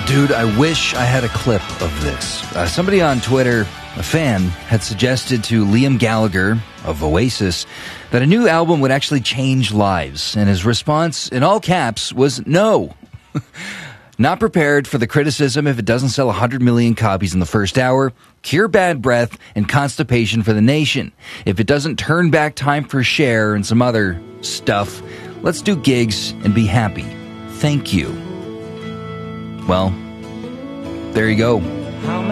Dude, I wish I had a clip of this. Somebody on Twitter, a fan, had suggested to Liam Gallagher of Oasis that a new album would actually change lives, and his response, in all caps, was no. Not prepared for the criticism if it doesn't sell 100 million copies in the first hour, cure bad breath and constipation for the nation. If it doesn't turn back time for Cher and some other stuff, let's do gigs and be happy. Thank you. Well, there you go.